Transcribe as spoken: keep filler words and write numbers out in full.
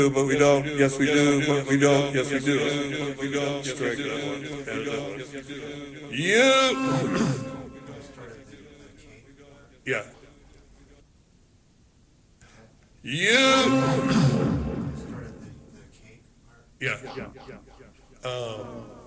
but we don't. Yes, we do, but we don't. Yes, we do. We don't. Strike that one. Add that one. You. Yeah. You. Yeah. Um.